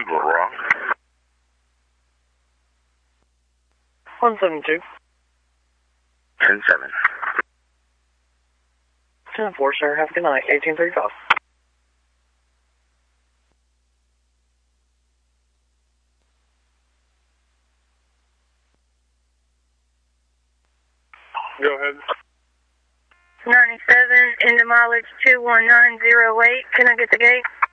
wrong. 172. 10-7. 10-4, sir. Have a good night. 1835. Go ahead. 97 into mileage 21908. Can I get the gate?